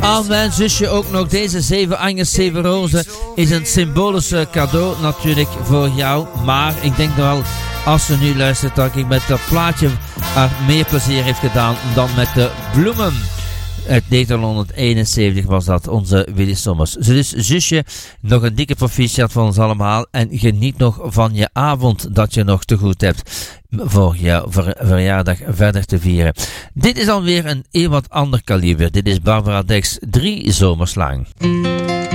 Amen, zusje, ook nog deze 7 Agnes, 7 rozen is een symbolisch cadeau natuurlijk voor jou. Maar ik denk wel, als ze nu luistert, dat ik met dat plaatje haar meer plezier heeft gedaan dan met de bloemen. Uit 1971 was dat, onze Willy Sommers. Dus zusje, nog een dikke proficiat van ons allemaal. En geniet nog van je avond dat je nog te goed hebt voor je verjaardag verder te vieren. Dit is alweer een wat ander kaliber. Dit is Barbara Dex, 3 zomers lang.